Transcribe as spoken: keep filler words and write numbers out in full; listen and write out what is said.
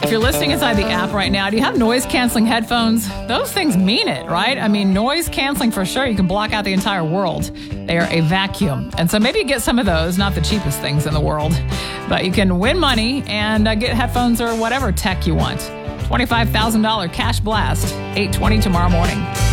If you're listening inside the app right now, do you have noise-canceling headphones? Those things mean it, right? I mean, noise-canceling for sure. You can block out the entire world. They are a vacuum. And so maybe you get some of those, not the cheapest things in the world. But you can win money and uh, get headphones or whatever tech you want. twenty-five thousand dollars cash blast, eight twenty tomorrow morning.